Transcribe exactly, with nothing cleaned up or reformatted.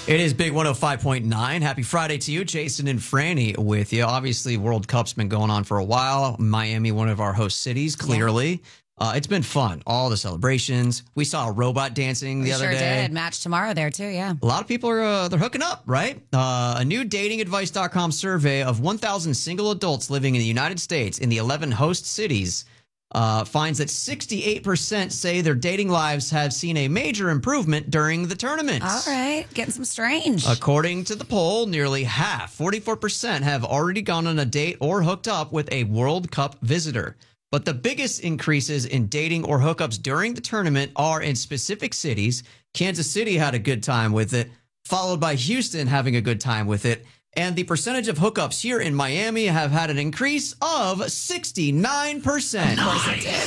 It is Big one oh five point nine. Happy Friday to you. Jason and Franny with you. Obviously, World Cup's been going on for a while. Miami, one of our host cities, clearly. Yeah. Uh, it's been fun. All the celebrations. We saw a robot dancing the we other sure day. Did. Match tomorrow there, too, yeah. A lot of people are uh, they're hooking up, right? Uh, a new dating advice dot com survey of one thousand single adults living in the United States in the eleven host cities Uh, finds that sixty-eight percent say their dating lives have seen a major improvement during the tournament. All right, getting some strange. According to the poll, nearly half, forty-four percent, have already gone on a date or hooked up with a World Cup visitor. But the biggest increases in dating or hookups during the tournament are in specific cities. Kansas City had a good time with it, followed by Houston having a good time with it. And the percentage of hookups here in Miami have had an increase of sixty-nine percent. Of course it did.